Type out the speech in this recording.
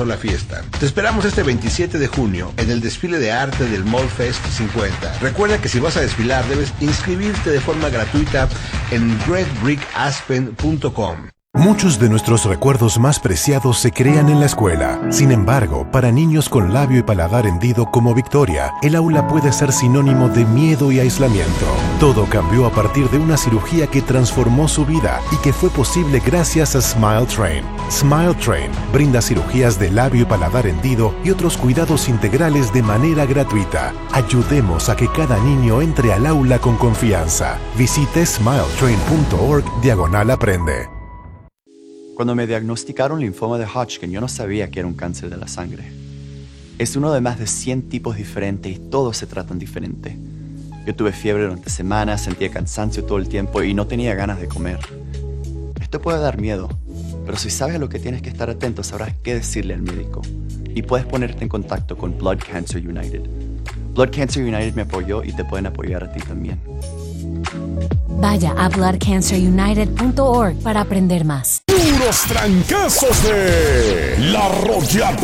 la fiesta. Te esperamos este 27 de junio en el desfile de arte del Mall Fest 50. Recuerda que si vas a desfilar debes inscribirte de forma gratuita en redbrickaspen.com. Muchos de nuestros recuerdos más preciados se crean en la escuela. Sin embargo, para niños con labio y paladar hendido como Victoria, el aula puede ser sinónimo de miedo y aislamiento. Todo cambió a partir de una cirugía que transformó su vida y que fue posible gracias a Smile Train. Smile Train brinda cirugías de labio y paladar hendido y otros cuidados integrales de manera gratuita. Ayudemos a que cada niño entre al aula con confianza. Visite smiletrain.org/aprende. Cuando me diagnosticaron linfoma de Hodgkin, yo no sabía que era un cáncer de la sangre. Es uno de más de 100 tipos diferentes y todos se tratan diferente. Yo tuve fiebre durante semanas, sentía cansancio todo el tiempo y no tenía ganas de comer. Esto puede dar miedo, pero si sabes a lo que tienes que estar atento, sabrás qué decirle al médico. Y puedes ponerte en contacto con Blood Cancer United. Blood Cancer United me apoyó y te pueden apoyar a ti también. Vaya a bloodcancerunited.org para aprender más. Puros trancazos de La Arrolladora.